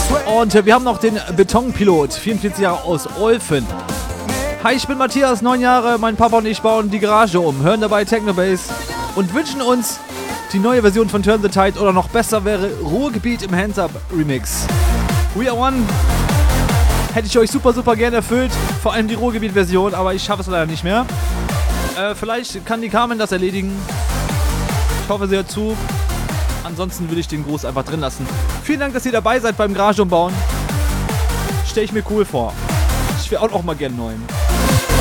Und wir haben noch den Betonpilot, 44 Jahre aus Olfen. Hi, ich bin Matthias, 9 Jahre. Mein Papa und ich bauen die Garage um, hören dabei Technobase und wünschen uns die neue Version von Turn the Tide oder noch besser wäre Ruhrgebiet im Hands Up Remix. We Are One hätte ich euch super, super gerne erfüllt, vor allem die Ruhrgebiet-Version, aber ich schaffe es leider nicht mehr. Vielleicht kann die Carmen das erledigen. Ich hoffe, sie hört zu. Ansonsten will ich den Gruß einfach drin lassen. Vielen Dank, dass ihr dabei seid beim Garage umbauen. Stelle ich mir cool vor. Ich wäre auch mal gerne neuen.